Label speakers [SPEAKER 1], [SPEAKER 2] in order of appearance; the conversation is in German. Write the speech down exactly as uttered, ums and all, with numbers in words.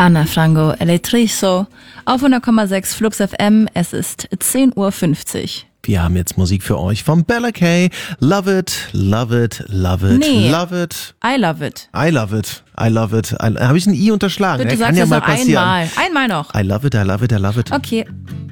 [SPEAKER 1] Ana Frango, Electrizo, auf hundert Komma sechs Flux F M. Es ist zehn Uhr fünfzig.
[SPEAKER 2] Wir haben jetzt Musik für euch von Bella Kay. Love it, love it, love it,
[SPEAKER 1] nee.
[SPEAKER 2] love it.
[SPEAKER 1] I love it.
[SPEAKER 2] I love it, I love it. Habe ich ein I unterschlagen?
[SPEAKER 1] Bitte
[SPEAKER 2] ja,
[SPEAKER 1] sagst
[SPEAKER 2] kann
[SPEAKER 1] du
[SPEAKER 2] ja
[SPEAKER 1] das
[SPEAKER 2] mal
[SPEAKER 1] noch
[SPEAKER 2] passieren.
[SPEAKER 1] einmal. Einmal noch.
[SPEAKER 2] I love it, I love it, I love it.
[SPEAKER 1] Okay.